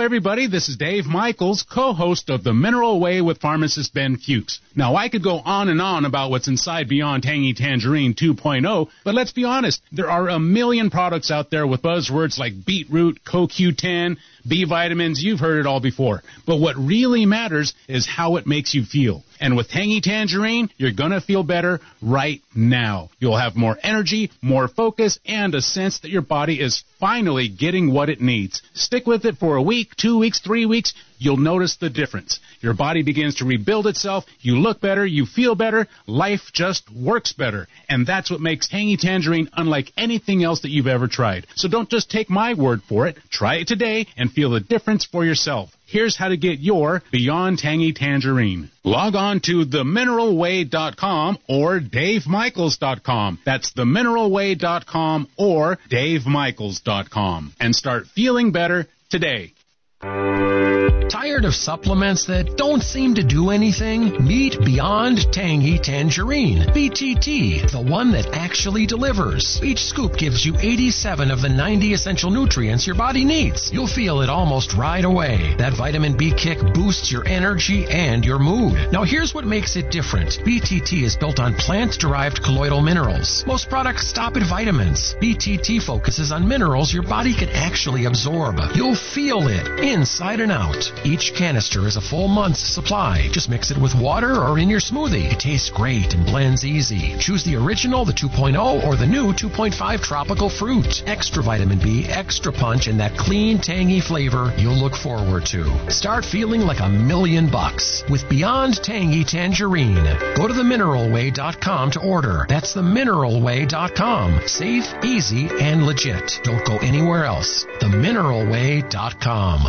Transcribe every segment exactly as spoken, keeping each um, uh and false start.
everybody. This is Dave Michaels, co-host of The Mineral Way with pharmacist Ben Fuchs. Now, I could go on and on about what's inside Beyond Tangy Tangerine two point oh, but let's be honest, there are a million products out there with buzzwords like beetroot, C O Q ten, B vitamins. You've heard it all before. But what really matters is how it makes you feel. And with Tangy Tangerine, you're going to feel better right now. You'll have more energy, more focus, and a sense that your body is finally getting what it needs. Stick with it for a week, two weeks, three weeks. You'll notice the difference. Your body begins to rebuild itself. You look better. You feel better. Life just works better. And that's what makes Tangy Tangerine unlike anything else that you've ever tried. So don't just take my word for it. Try it today and feel the difference for yourself. Here's how to get your Beyond Tangy Tangerine. Log on to the mineral way dot com or dave michaels dot com. That's the mineral way dot com or dave michaels dot com. And start feeling better today. Tired of supplements that don't seem to do anything? Meet Beyond Tangy Tangerine. B T T, the one that actually delivers. Each scoop gives you eighty-seven of the ninety essential nutrients your body needs. You'll feel it almost right away. That vitamin B kick boosts your energy and your mood. Now here's what makes it different. B T T is built on plant-derived colloidal minerals. Most products stop at vitamins. B T T focuses on minerals your body can actually absorb. You'll feel it inside and out. Each canister is a full month's supply. Just mix it with water or in your smoothie. It tastes great and blends easy. Choose the original, the two point oh, or the new two point five tropical fruit. Extra vitamin B, extra punch, and that clean, tangy flavor you'll look forward to. Start feeling like a million bucks with Beyond Tangy Tangerine. Go to the mineral way dot com to order. That's the mineral way dot com. Safe, easy, and legit. Don't go anywhere else. the mineral way dot com.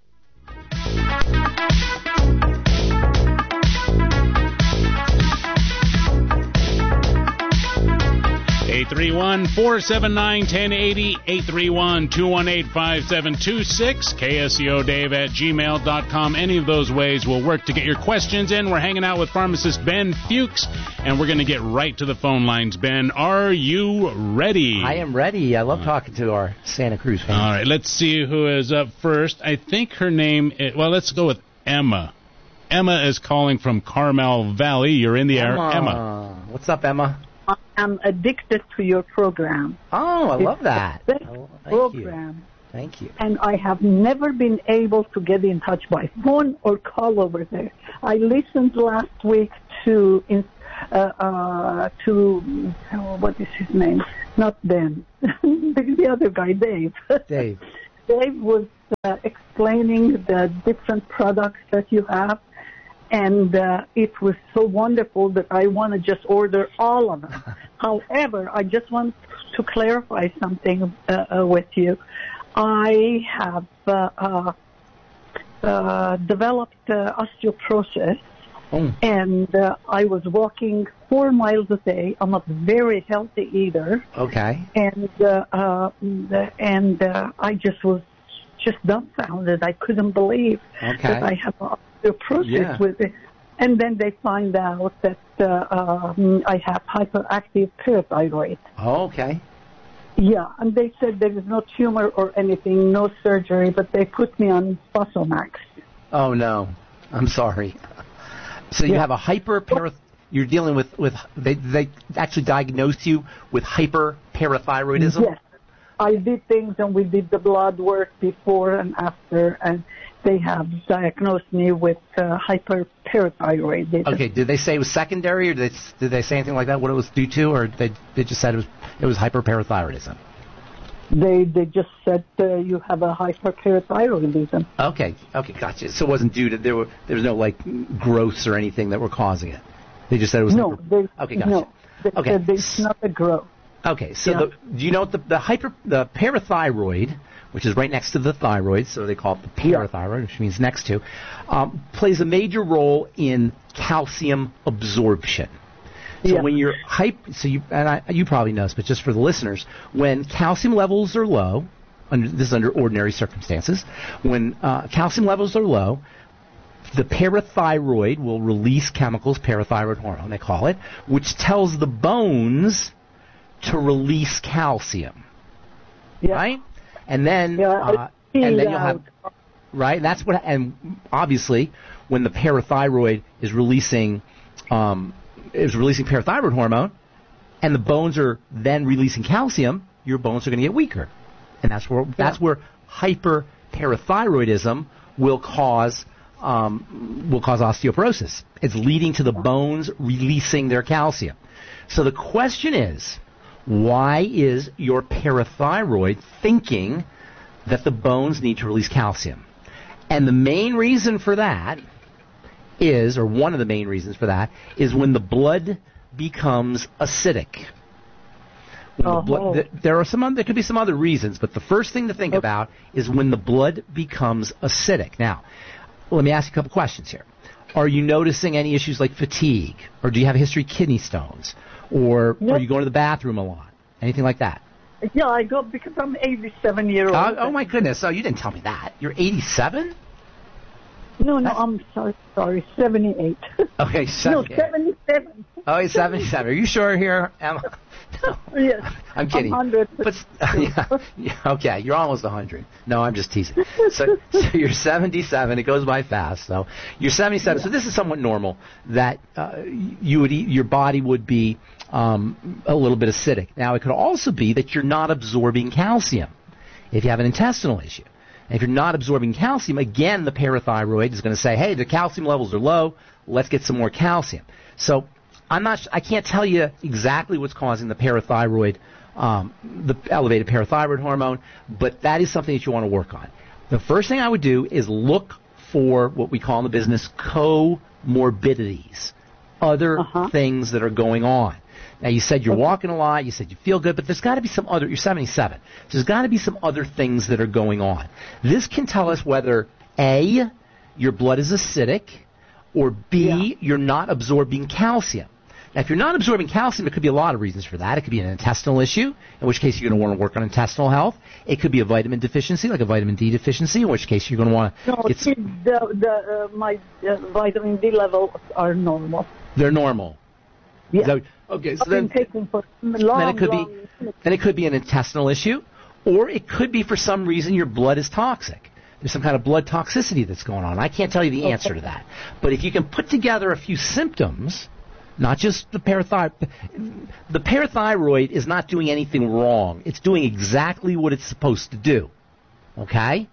eight three one, four seven nine, one zero eight zero, eight three one, two one eight, five seven two six, K S E O Dave at gmail dot com. Any of those ways will work to get your questions in. We're hanging out with pharmacist Ben Fuchs, and we're going to get right to the phone lines. Ben, are you ready? I am ready. I love talking to our Santa Cruz fans. All right, let's see who is up first. I think her name is, well, let's go with Emma. Emma is calling from Carmel Valley. You're in the air. Emma. Emma. What's up, Emma? I'm addicted to your program. Oh, I it's love that. The best oh, thank program. You. Thank you. And I have never been able to get in touch by phone or call over there. I listened last week to uh, uh, to oh, what is his name? Not Ben. The other guy, Dave. Dave. Dave was uh, explaining the different products that you have. And uh, it was so wonderful that I want to just order all of them. However, I just want to clarify something uh, uh, with you. I have uh, uh, uh, developed uh, osteoporosis, oh. and uh, I was walking four miles a day. I'm not very healthy either. Okay. And uh, uh, and uh, I just was just dumbfounded. I couldn't believe okay. that I have osteoporosis yeah. with it. And then they find out that uh, um, I have hyperactive parathyroid. Oh, okay. Yeah, and they said there is no tumor or anything, no surgery, but they put me on Fosamax. Oh, no. I'm sorry. So you yeah. have a hyperparathyroid. You're dealing with, with they, they actually diagnosed you with hyperparathyroidism? Yes. I did things, and we did the blood work before and after, and they have diagnosed me with uh, hyperparathyroidism. Okay, did they say it was secondary, or did they, did they say anything like that, what it was due to, or they, they just said it was it was hyperparathyroidism? They they just said uh, you have a hyperparathyroidism. Okay, okay, gotcha. So it wasn't due to, there were there was no, like, growths or anything that were causing it? They just said it was... No, hyper- okay, gotcha. No, they okay. said it's not a growth. Okay, so yeah. the, do you know what the, the hyper the parathyroid, which is right next to the thyroid, so they call it the parathyroid, yeah. which means next to, um, plays a major role in calcium absorption. So yeah. when you're hyper, so you and I, you probably know this, but just for the listeners, when calcium levels are low, under, this is under ordinary circumstances, when uh, calcium levels are low, the parathyroid will release chemicals, parathyroid hormone they call it, which tells the bones to release calcium. Yeah. Right? And then yeah, uh, and then you'll have right? And that's what, and obviously, when the parathyroid is releasing, um, is releasing parathyroid hormone, and the bones are then releasing calcium, your bones are going to get weaker, and that's where that's where hyperparathyroidism will cause um, will cause osteoporosis. It's leading to the bones releasing their calcium. So the question is, why is your parathyroid thinking that the bones need to release calcium? And the main reason for that is, or one of the main reasons for that, is when the blood becomes acidic. When oh, the blood, th- there are some, there could be some other reasons, but the first thing to think okay. about is when the blood becomes acidic. Now, let me ask you a couple questions here. Are you noticing any issues like fatigue, or do you have a history of kidney stones, or yep. are you going to the bathroom a lot? Anything like that? Yeah, I go because I'm eighty-seven year old. Uh, oh my goodness! Oh, you didn't tell me that. You're eighty-seven? No, no, That's... I'm sorry, sorry, seventy-eight. Okay, seventy-eight. No, seventy-seven. Oh, he's seventy-seven. Are you sure here, Emma? No. Yes. I'm kidding. I'm one hundred. But, uh, yeah, yeah, okay, you're almost one hundred. No, I'm just teasing. So, so you're seventy-seven. It goes by fast. So you're seventy-seven. Yeah. So this is somewhat normal that uh, you would eat, your body would be um, a little bit acidic. Now, it could also be that you're not absorbing calcium if you have an intestinal issue. And if you're not absorbing calcium, again, the parathyroid is going to say, hey, the calcium levels are low. Let's get some more calcium. So I'm not. I can't tell you exactly what's causing the parathyroid, um, the elevated parathyroid hormone, but that is something that you want to work on. The first thing I would do is look for what we call in the business comorbidities, other uh-huh. things that are going on. Now, you said you're walking a lot, you said you feel good, but there's got to be some other, you're seventy-seven, so there's got to be some other things that are going on. This can tell us whether, A, your blood is acidic, or B, yeah. you're not absorbing calcium. Now, if you're not absorbing calcium, there could be a lot of reasons for that. It could be an intestinal issue, in which case you're going to want to work on intestinal health. It could be a vitamin deficiency, like a vitamin D deficiency, in which case you're going to want to no, get see, the, the, uh, my uh, vitamin D levels are normal. They're normal. Yeah. So, okay, so I've then, been taking for long, then it could long, be then it could be an intestinal issue, or it could be for some reason your blood is toxic. There's some kind of blood toxicity that's going on. I can't tell you the okay. answer to that. But if you can put together a few symptoms, not just the parathyroid, the parathyroid is not doing anything wrong. It's doing exactly what it's supposed to do. Okay?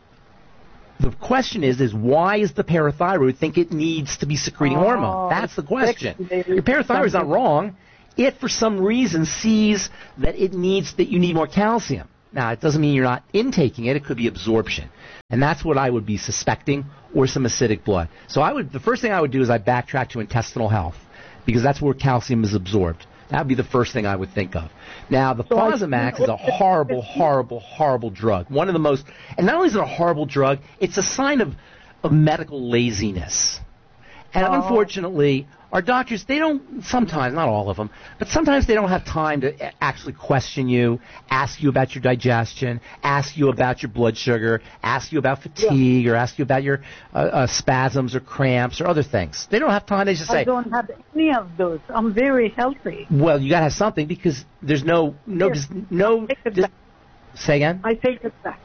The question is, is why is the parathyroid think it needs to be secreting oh, hormone? That's the question. Your parathyroid is not wrong. It, for some reason, sees that it needs that you need more calcium. Now, it doesn't mean you're not intaking it. It could be absorption. And that's what I would be suspecting, or some acidic blood. So I would, the first thing I would do is I backtrack to intestinal health, because that's where calcium is absorbed. That would be the first thing I would think of. Now, the so Fosamax is a horrible, horrible, horrible drug. One of the most, and not only is it a horrible drug, it's a sign of, of medical laziness. And oh. unfortunately, our doctors, they don't, sometimes, not all of them, but sometimes they don't have time to actually question you, ask you about your digestion, ask you about your blood sugar, ask you about fatigue, yeah. or ask you about your uh, uh, spasms or cramps or other things. They don't have time. They just say, I don't have any of those. I'm very healthy. Well, you got to have something, because there's no, no, yes. no, I dis- say again? I take it back.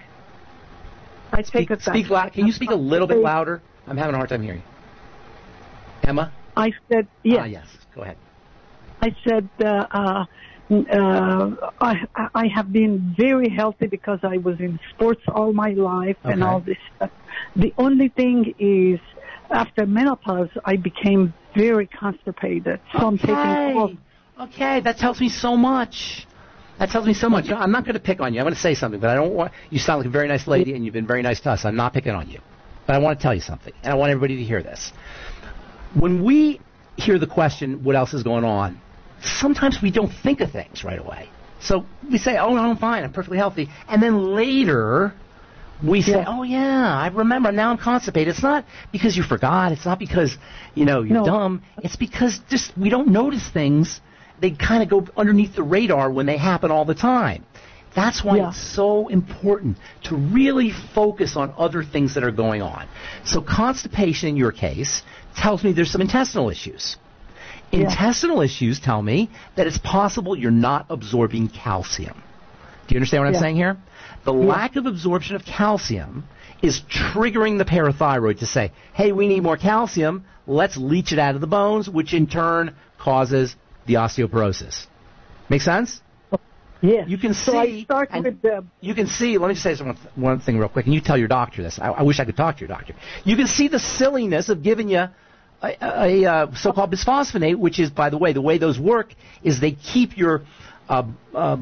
I speak, take it back. Speak loud. Can you speak a little bit louder? I'm having a hard time hearing you. Emma? I said, yes. Ah, yes. Go ahead. I said, uh, uh, uh, I, I have been very healthy because I was in sports all my life okay. and all this stuff. The only thing is, after menopause, I became very constipated. So okay. I'm taking all. Okay, that tells me so much. That tells me so much. I'm not going to pick on you. I'm going to say something, but I don't want. You sound like a very nice lady, and you've been very nice to us. I'm not picking on you, but I want to tell you something, and I want everybody to hear this. When we hear the question, what else is going on, sometimes we don't think of things right away. So we say, oh, no, I'm fine, I'm perfectly healthy. And then later, we say, yeah. oh, yeah, I remember, now I'm constipated. It's not because you forgot. It's not because, you know, you're no. dumb. It's because just we don't notice things. They kind of go underneath the radar when they happen all the time. That's why yeah. it's so important to really focus on other things that are going on. So constipation, in your case, tells me there's some intestinal issues. Yeah. Intestinal issues tell me that it's possible you're not absorbing calcium. Do you understand what Yeah. I'm saying here? The Yeah. lack of absorption of calcium is triggering the parathyroid to say, hey, we need more calcium, let's leach it out of the bones, which in turn causes the osteoporosis. Make sense? Yes. You can so see, I start and with the you can see, let me say one, one thing real quick, and you tell your doctor this. I, I wish I could talk to your doctor. You can see the silliness of giving you a, a, a uh, so-called bisphosphonate, which is, by the way, the way those work is they keep your uh, uh,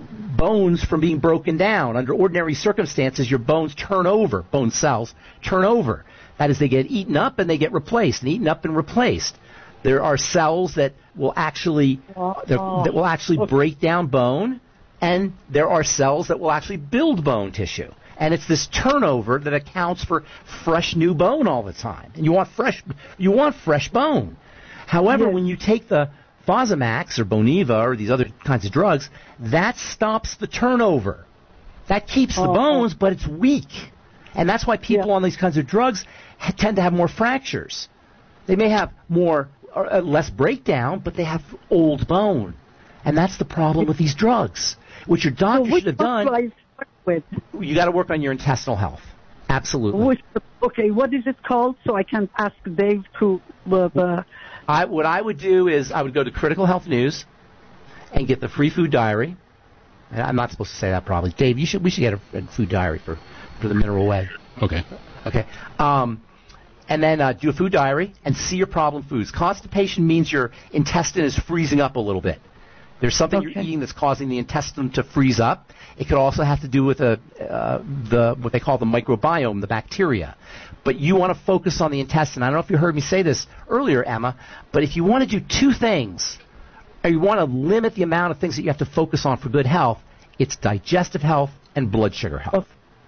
bones from being broken down. Under ordinary circumstances, your bones turn over, bone cells turn over. That is, they get eaten up and they get replaced, and eaten up and replaced. There are cells that will actually that, that will actually break down bone, and there are cells that will actually build bone tissue. And it's this turnover that accounts for fresh new bone all the time. And you want fresh you want fresh bone. However, Yes. when you take the Fosamax or Boniva or these other kinds of drugs, that stops the turnover. That keeps the Oh. bones, but it's weak. And that's why people Yeah. on these kinds of drugs ha- tend to have more fractures. They may have more or uh, less breakdown, but they have old bone. And that's the problem with these drugs, which your so doctor which should have one do done. I start with? You got to work on your intestinal health. Absolutely. Which, okay, what is it called? So I can ask Dave to uh, uh, I, what I would do is I would go to Critical Health News and get the free food diary. And I'm not supposed to say that probably. Dave, you should we should get a, a food diary for, for the Mineral Way. Okay. Okay. Um, and then uh, do a food diary and see your problem foods. Constipation means your intestine is freezing up a little bit. There's something Okay. you're eating that's causing the intestine to freeze up. It could also have to do with a, uh, the what they call the microbiome, the bacteria. But you want to focus on the intestine. I don't know if you heard me say this earlier, Emma, but if you want to do two things, or you want to limit the amount of things that you have to focus on for good health, it's digestive health and blood sugar health.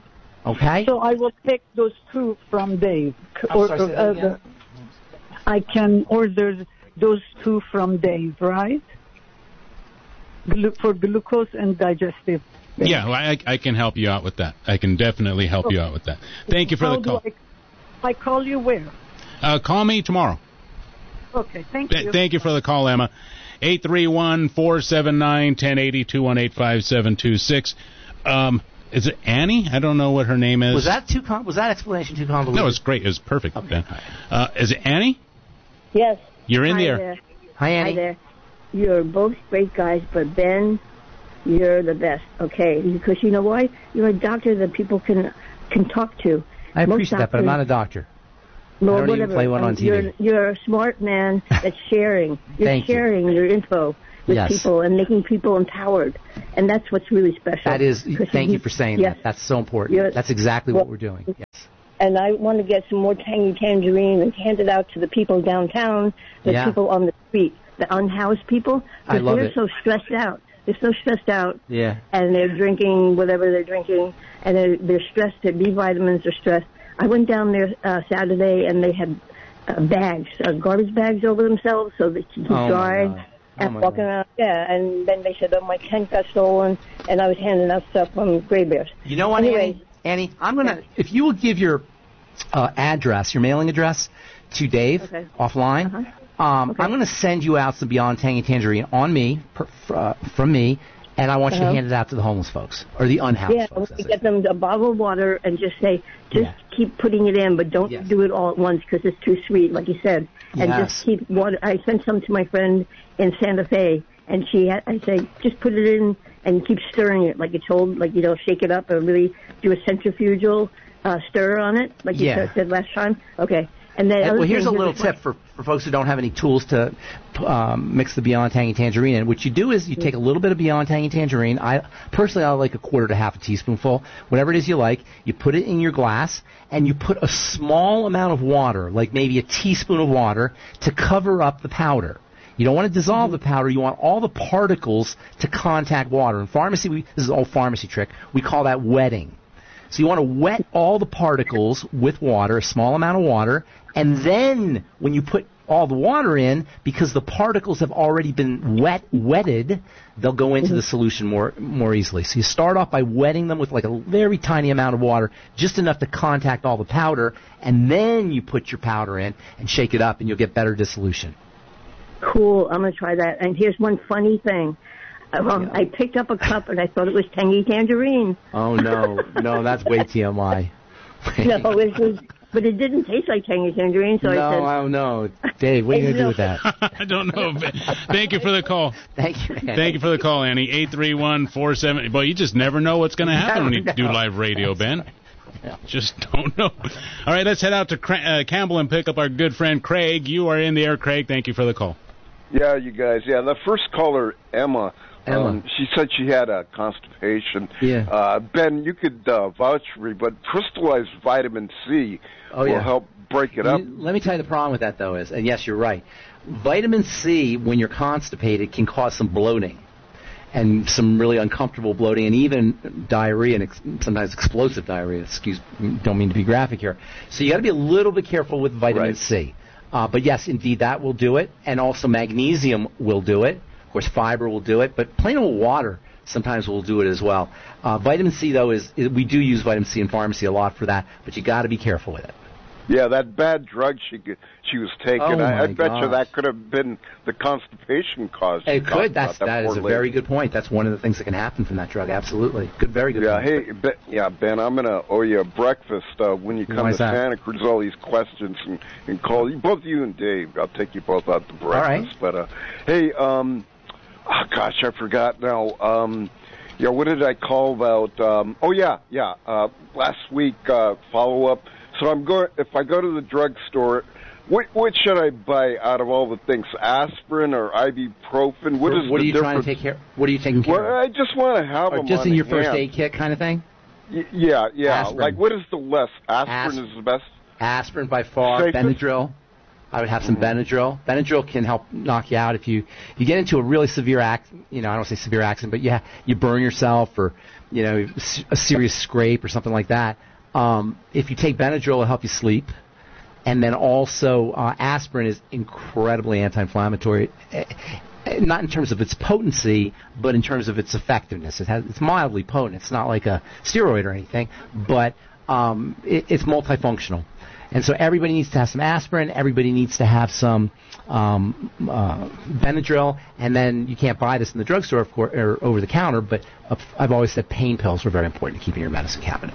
Okay? So I will take those two from Dave. I'm sorry, say that uh, again? the- I can order those two from Dave, right? Glu- for glucose and digestive. Yeah, well, I, I can help you out with that. I can definitely help you out with that. Thank you for How the do call. I, I call you where? Uh, call me tomorrow. Okay, thank Th- you. Thank you for the call, Emma. eight three one, four seven nine, one zero eight zero, two one eight, five seven two six. Um, is it Annie? I don't know what her name is. Was that too com- was that explanation too convoluted? No, it's great. It was perfect. Okay. Uh, is it Annie? Yes. You're in Hi there. there. Hi, Annie. Hi there. You're both great guys, but Ben, you're the best. Okay, because you know why? You're a doctor that people can can talk to. I Most appreciate that, but I'm not a doctors- doctor. Well, I don't even whatever. play one on Um, T V. You're you're a smart man that's sharing. You're Thank you. sharing your info with Yes. people and making people empowered, and that's what's really special. That is, 'Cause thank you for saying yes. that. That's so important. You're- That's exactly well, what we're doing. Yes. And I want to get some more tangy tangerine and hand it out to the people downtown, the Yeah. people on the street, the unhoused people, I because love they're it. so stressed out. They're so stressed out. Yeah. And they're drinking whatever they're drinking, and they're, they're stressed. Their B vitamins are stressed. I went down there uh, Saturday, and they had uh, bags, uh, garbage bags over themselves, so they can keep Oh, my dry. God. Oh, And my walking God. around, yeah. And then they said, "Oh, my tent got stolen," and I was handing out stuff from Gray Bears. You know what, Anyway. Annie? Annie, I'm gonna. If you will give your uh, address, your mailing address, to Dave Okay. offline, Uh-huh. um, Okay. I'm going to send you out some Beyond Tangy Tangerine on me, per, fr- uh, from me, and I want you Uh-huh. to hand it out to the homeless folks or the unhoused Yeah, folks. we that's get it. them a bottle of water and just say, just Yeah. keep putting it in, but don't Yes. do it all at once because it's too sweet, like you said. And Yes. just keep water. I sent some to my friend in Santa Fe, and she had, I say, just put it in and keep stirring it, like you told, like, you know, shake it up and really do a centrifugal uh, stir on it, like you Yeah. said last time. Okay. And then, And, other well, here's a thing, little here's my- tip for, for folks who don't have any tools to um, mix the Beyond Tangy Tangerine in. What you do is you take a little bit of Beyond Tangy Tangerine. I personally, I like a quarter to half a teaspoonful, whatever it is you like. You put it in your glass, and you put a small amount of water, like maybe a teaspoon of water, to cover up the powder. You don't want to dissolve the powder. You want all the particles to contact water. In pharmacy, we, this is an old pharmacy trick. We call that wetting. So you want to wet all the particles with water, a small amount of water, and then when you put all the water in, because the particles have already been wet, wetted, they'll go into the solution more more easily. So you start off by wetting them with like a very tiny amount of water, just enough to contact all the powder, and then you put your powder in and shake it up, and you'll get better dissolution. Cool. I'm going to try that. And here's one funny thing. Um, Yeah. I picked up a cup and I thought it was Tangy Tangerine. Oh, no. No, that's way T M I. No, it was, but it didn't taste like Tangy Tangerine, so no, I said... I don't know. Dave, what are you going to do with that? I don't know. Thank you for the call. Thank you, Annie. Thank you for the call, Annie. eight three one, four seven... Well, you just never know what's going to happen when you Never do know. live radio, Ben. Yeah. Just don't know. All right, let's head out to Cra- uh, Campbell and pick up our good friend Craig. You are in the air, Craig. Thank you for the call. Yeah, you guys. Yeah, the first caller, Emma, Emma. Um, she said she had a constipation. Yeah. Uh, Ben, you could uh, vouch for me, but crystallized vitamin C Oh, will yeah. help break it up. You- Let me tell you the problem with that, though, is, and yes, you're right, vitamin C, when you're constipated, can cause some bloating and some really uncomfortable bloating and even diarrhea and ex- sometimes explosive diarrhea. Excuse, don't mean to be graphic here. So you got to be a little bit careful with vitamin Right. C. Uh, but yes, indeed, that will do it, and also magnesium will do it. Of course, fiber will do it, but plain old water sometimes will do it as well. Uh, vitamin C, though, is, is we do use vitamin C in pharmacy a lot for that, but you got to be careful with it. Yeah, that bad drug she g- she was taking, Oh, I, I my bet you gosh. that could have been the constipation cause. It you talked could. That's about, that poor is a lady. very good point. That's one of the things that can happen from that drug. Absolutely, good, very good. Yeah, point. hey, ben, yeah, Ben, I'm gonna owe you a breakfast uh, when you come Why to is that? Santa Cruz. All these questions and, and call you, both you and Dave. I'll take you both out to breakfast. right. But uh, hey, um, oh gosh, I forgot now. Um, yeah, what did I call about? Um, oh yeah, yeah. Uh, last week uh, follow up. So I'm going. If I go to the drugstore, what, what should I buy out of all the things? Aspirin or ibuprofen? What is what the are you trying to difference? take care? What are you taking care Well, of? I just want to have Or them just on in your hand. first aid kit kind of thing? Y- yeah, yeah. Aspirin. Like, what is the less? Aspirin As- is the best? Aspirin by far. Safest? Benadryl. I would have some Mm-hmm. Benadryl. Benadryl can help knock you out if you you get into a really severe act. You know, I don't say severe accident, but yeah, you burn yourself or you know a serious scrape or something like that. Um, if you take Benadryl, it'll help you sleep. And then also, uh, aspirin is incredibly anti-inflammatory. Eh, eh, Not in terms of its potency, but in terms of its effectiveness. It has, it's mildly potent. It's not like a steroid or anything, but um, it, it's multifunctional. And so everybody needs to have some aspirin. Everybody needs to have some um, uh, Benadryl. And then you can't buy this in the drugstore, of course, or over the counter. But uh, I've always said pain pills are very important to keep in your medicine cabinet.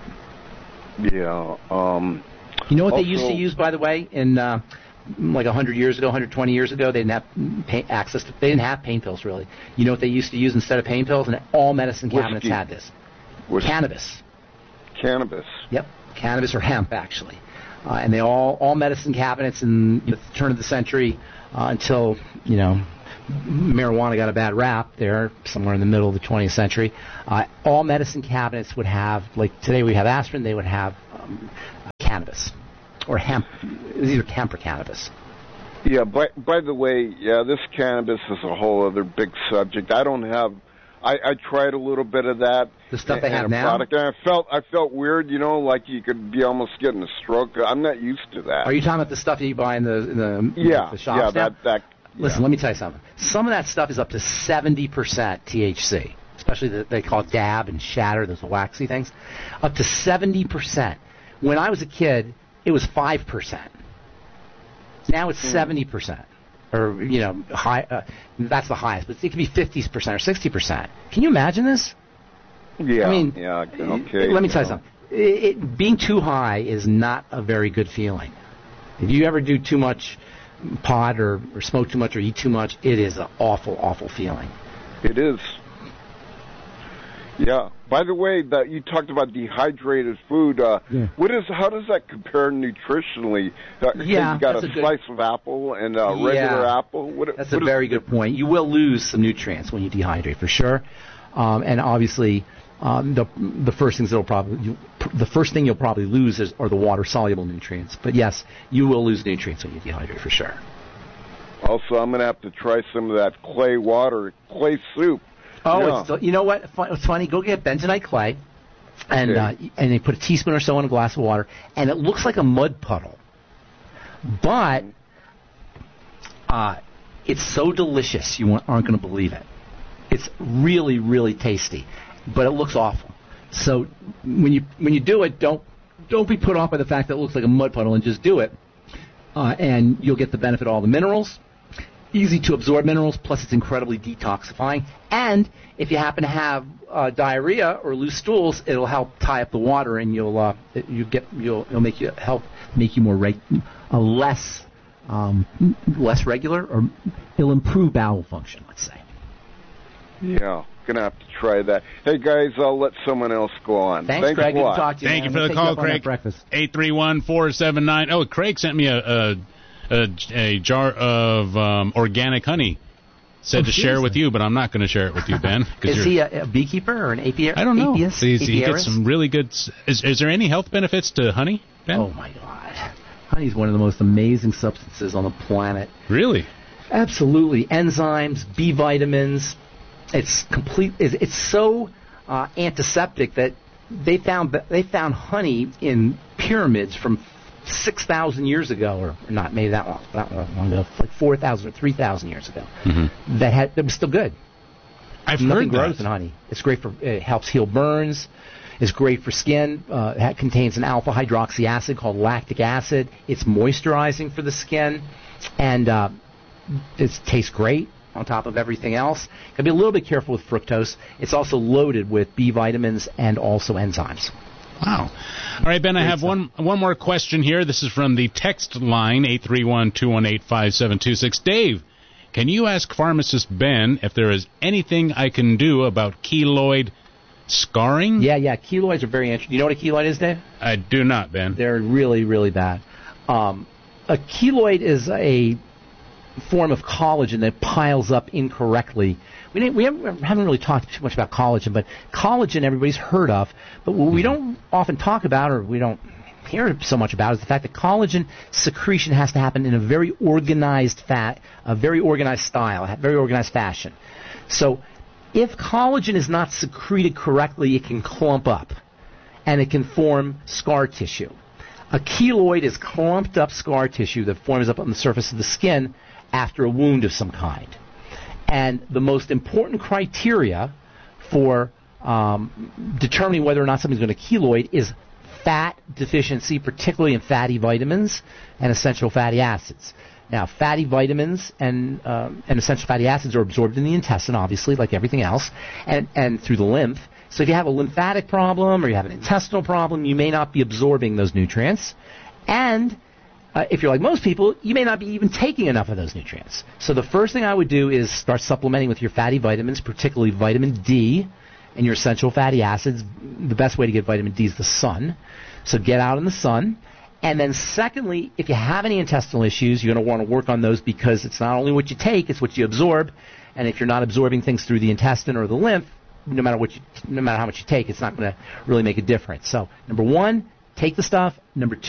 Yeah. Um, You know what they Also- used to use, by the way, in uh, like one hundred years ago, one hundred twenty years ago? They didn't have pain, access to. They didn't have pain pills really. You know what they used to use instead of pain pills? And all medicine cabinets Whiskey. had this. Whiskey. Cannabis. Cannabis. Yep, cannabis or hemp actually. Uh, and they all all medicine cabinets in the turn of the century uh, until you know marijuana got a bad rap there somewhere in the middle of the twentieth century. Uh, all medicine cabinets would have, like today we have aspirin, they would have um, cannabis or hemp. It was either hemp or cannabis. Yeah. By by the way, yeah, this cannabis is a whole other big subject. I don't have. I, I tried a little bit of that. The stuff they in have a now? Product, and I felt I felt weird. You know, like you could be almost getting a stroke. I'm not used to that. Are you talking about the stuff that you buy in the in the, Yeah. the shops yeah. now? That that. Listen, yeah. let me tell you something. Some of that stuff is up to seventy percent T H C, especially the, they call it dab and shatter, those waxy things. Up to seventy percent. When I was a kid, it was five percent. Now it's seventy percent. Or, you know, high. Uh, that's the highest, but it could be fifty percent or sixty percent. Can you imagine this? Yeah. I mean, yeah. Okay. let me tell you yeah. something. It, it, being too high is not a very good feeling. If you ever do too much pot or, or smoke too much or eat too much, it is an awful, awful feeling. It is. Yeah. By the way, that you talked about dehydrated food. Uh, Yeah. What is? How does that compare nutritionally? Uh, say Yeah, you got that's a a good- slice of apple and a regular Yeah. apple. What, That's what a is- very good point. You will lose some nutrients when you dehydrate, for sure. Um, and obviously, um, the the first things that'll probably you, the first thing you'll probably lose is are the water soluble nutrients. But yes, you will lose nutrients when you dehydrate, for sure. Also, I'm going to have to try some of that clay water, clay soup. Oh, Yeah. it's, you know what? Fu- It's funny. Go get bentonite clay, and Okay. uh, and they put a teaspoon or so in a glass of water, and it looks like a mud puddle, but uh, it's so delicious you aren't going to believe it. It's really, really tasty, but it looks awful. So when you when you do it, don't don't be put off by the fact that it looks like a mud puddle, and just do it, uh, and you'll get the benefit of all the minerals. easy to absorb minerals, plus it's incredibly detoxifying. And if you happen to have uh, diarrhea or loose stools, it'll help tie up the water, and you'll uh, you get you'll it'll make you help make you more reg- uh, less um, less regular, or it'll improve bowel function. Let's say. Yeah, gonna have to try that. Hey guys, I'll let someone else go on. Thanks, Thanks Craig. a Good lot. to talk to you. Thank man. you for the Take call, up on that Craig. breakfast. eight three one, four seven nine. Oh, Craig sent me a a, a, a jar of um, organic honey. Said Oh, to share seriously? with you, but I'm not going to share it with you, Ben. 'cause Is you're- he a, a beekeeper or an apiarist? I don't know. Apiarist? He's- he Apiarist? gets some really good. s- Is, is there any health benefits to honey, Ben? Oh my God, honey is one of the most amazing substances on the planet. Really? Absolutely, enzymes, B vitamins. It's complete. It's, it's so uh, antiseptic that they found they found honey in pyramids from six thousand years ago, or not maybe that long, that long ago, like four thousand or three thousand years ago. Mm-hmm. That had that was still good. I've Nothing heard grows that. in honey. It's great for. It helps heal burns. It's great for skin. Uh, it contains an alpha hydroxy acid called lactic acid. It's moisturizing for the skin, and uh, it tastes great on top of everything else. Got to be a little bit careful with fructose. It's also loaded with B vitamins and also enzymes. Wow. All right, Ben, I have one one more question here. This is from the text line, eight three one, two one eight, five seven two six. Dave, can you ask pharmacist Ben if there is anything I can do about keloid scarring? Yeah, yeah. Keloids are very interesting. You know what a keloid is, Dave? I do not, Ben. They're really, really bad. Um, a keloid is a form of collagen that piles up incorrectly. We didn't, we haven't, haven't really talked too much about collagen, but collagen everybody's heard of. But what we don't often talk about, or we don't hear so much about, is the fact that collagen secretion has to happen in a very organized fat, a very organized style, a very organized fashion. So if collagen is not secreted correctly, it can clump up, and it can form scar tissue. A keloid is clumped up scar tissue that forms up on the surface of the skin after a wound of some kind. And the most important criteria for um, determining whether or not something's going to keloid is fat deficiency, particularly in fatty vitamins and essential fatty acids. Now, fatty vitamins and um, and essential fatty acids are absorbed in the intestine, obviously, like everything else, and, and through the lymph. So if you have a lymphatic problem or you have an intestinal problem, you may not be absorbing those nutrients. And uh, if you're like most people, you may not be even taking enough of those nutrients. So the first thing I would do is start supplementing with your fatty vitamins, particularly vitamin D and your essential fatty acids. The best way to get vitamin D is the sun. So get out in the sun. And then secondly, if you have any intestinal issues, you're going to want to work on those, because it's not only what you take, it's what you absorb. And if you're not absorbing things through the intestine or the lymph, no matter what you, no matter how much you take, it's not going to really make a difference. So number one, take the stuff. Number two,